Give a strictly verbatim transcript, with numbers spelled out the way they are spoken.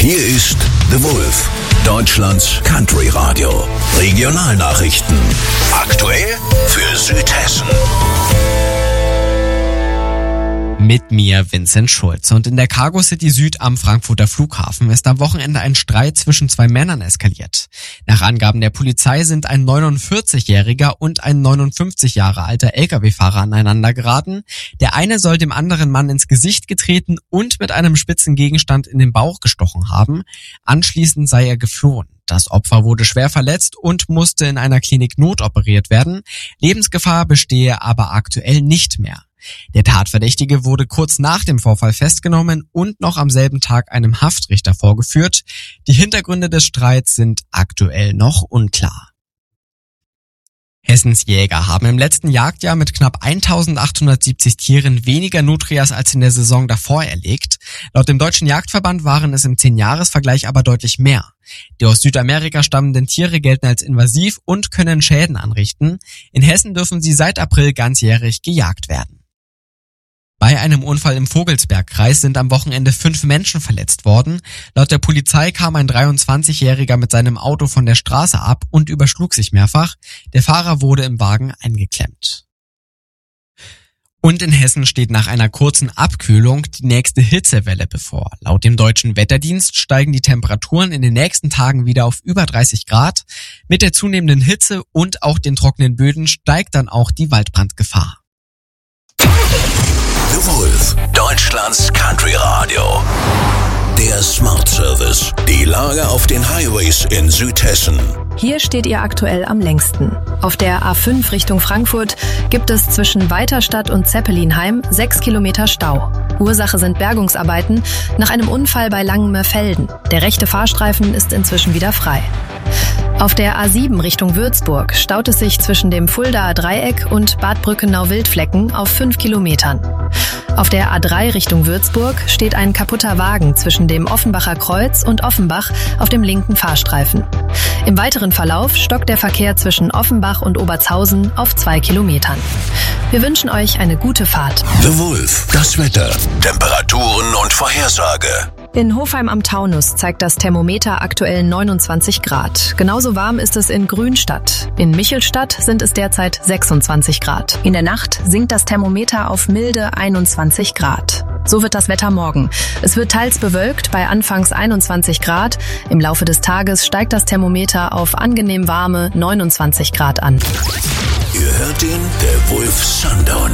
Hier ist The Wolf, Deutschlands Country Radio. Regionalnachrichten. Aktuell für Südhessen. Mit mir Vincent Schulz. Und in der Cargo City Süd am Frankfurter Flughafen ist am Wochenende ein Streit zwischen zwei Männern eskaliert. Nach Angaben der Polizei sind ein neunundvierzigjähriger und ein neunundfünfzig Jahre alter L K W-Fahrer aneinander geraten. Der eine soll dem anderen Mann ins Gesicht getreten und mit einem spitzen Gegenstand in den Bauch gestochen haben. Anschließend sei er geflohen. Das Opfer wurde schwer verletzt und musste in einer Klinik notoperiert werden. Lebensgefahr bestehe aber aktuell nicht mehr. Der Tatverdächtige wurde kurz nach dem Vorfall festgenommen und noch am selben Tag einem Haftrichter vorgeführt. Die Hintergründe des Streits sind aktuell noch unklar. Hessens Jäger haben im letzten Jagdjahr mit knapp eintausendachthundertsiebzig Tieren weniger Nutrias als in der Saison davor erlegt. Laut dem Deutschen Jagdverband waren es im zehn-Jahres-Vergleich aber deutlich mehr. Die aus Südamerika stammenden Tiere gelten als invasiv und können Schäden anrichten. In Hessen dürfen sie seit April ganzjährig gejagt werden. Bei einem Unfall im Vogelsbergkreis sind am Wochenende fünf Menschen verletzt worden. Laut der Polizei kam ein dreiundzwanzigjähriger mit seinem Auto von der Straße ab und überschlug sich mehrfach. Der Fahrer wurde im Wagen eingeklemmt. Und in Hessen steht nach einer kurzen Abkühlung die nächste Hitzewelle bevor. Laut dem Deutschen Wetterdienst steigen die Temperaturen in den nächsten Tagen wieder auf über dreißig Grad. Mit der zunehmenden Hitze und auch den trockenen Böden steigt dann auch die Waldbrandgefahr. The Wolf, Deutschlands Country Radio. Der Smart Service. Die Lage auf den Highways in Südhessen. Hier steht ihr aktuell am längsten. Auf der A fünf Richtung Frankfurt gibt es zwischen Weiterstadt und Zeppelinheim sechs Kilometer Stau. Ursache sind Bergungsarbeiten nach einem Unfall bei Langenmerfelden. Der rechte Fahrstreifen ist inzwischen wieder frei. Auf der A sieben Richtung Würzburg staut es sich zwischen dem Fuldaer Dreieck und Bad Brückenau-Wildflecken auf fünf Kilometern. Auf der A drei Richtung Würzburg steht ein kaputter Wagen zwischen dem Offenbacher Kreuz und Offenbach auf dem linken Fahrstreifen. Im weiteren Verlauf stockt der Verkehr zwischen Offenbach und Obertshausen auf zwei Kilometern. Wir wünschen euch eine gute Fahrt. The Wolf, das Wetter, Temperaturen und Vorhersage. In Hofheim am Taunus zeigt das Thermometer aktuell neunundzwanzig Grad. Genauso warm ist es in Grünstadt. In Michelstadt sind es derzeit sechsundzwanzig Grad. In der Nacht sinkt das Thermometer auf milde einundzwanzig Grad. So wird das Wetter morgen. Es wird teils bewölkt bei anfangs einundzwanzig Grad. Im Laufe des Tages steigt das Thermometer auf angenehm warme neunundzwanzig Grad an. Ihr hört den The Wolf Sundown.